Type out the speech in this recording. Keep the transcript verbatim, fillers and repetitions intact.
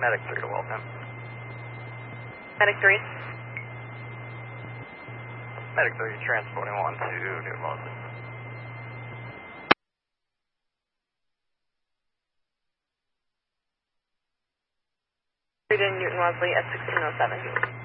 Medic three to Waltham. Medic three. Medic three transporting one to Newton Wellesley. Three to Newton Wellesley at sixteen oh seven.